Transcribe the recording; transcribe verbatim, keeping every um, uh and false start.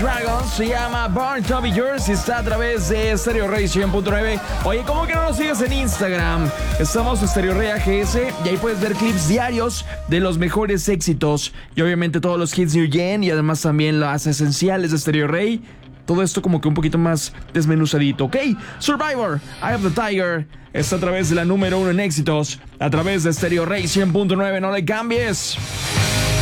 Dragons, se llama Born to Be Yours y está a través de Stereo Rey cien punto nueve. Oye, ¿cómo que no nos sigues en Instagram? Estamos en Stereo Rey A G S y ahí puedes ver clips diarios de los mejores éxitos y obviamente todos los hits New Gen y además también las esenciales de Stereo Rey. Todo esto como que un poquito más desmenuzadito, ¿ok? Survivor, Eye of the Tiger, está a través de la número uno en éxitos, a través de Stereo Rey cien punto nueve, no le cambies.